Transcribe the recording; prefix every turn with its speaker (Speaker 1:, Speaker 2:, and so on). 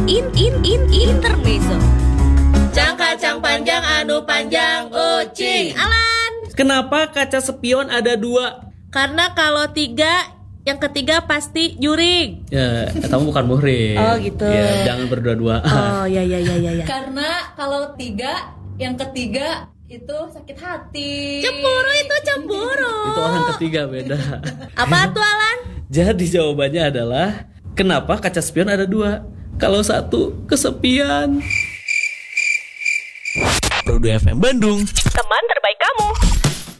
Speaker 1: Intermezzo. Cang panjang anu panjang ucing. Alan.
Speaker 2: Kenapa kaca spion ada 2?
Speaker 1: Karena kalau 3 yang ketiga pasti juring.
Speaker 2: Ya, kamu bukan muhrim.
Speaker 1: Oh gitu.
Speaker 2: Ya, jangan berdua-duaan.
Speaker 1: Oh ya.
Speaker 3: Karena kalau 3 yang ketiga itu sakit hati.
Speaker 1: Cemburu.
Speaker 2: Itu orang ketiga beda.
Speaker 1: Apa tuh Alan?
Speaker 2: Jadi jawabannya adalah kenapa kaca spion ada 2? Kalau 1 kesepian. Produk FM Bandung.
Speaker 1: Teman terbaik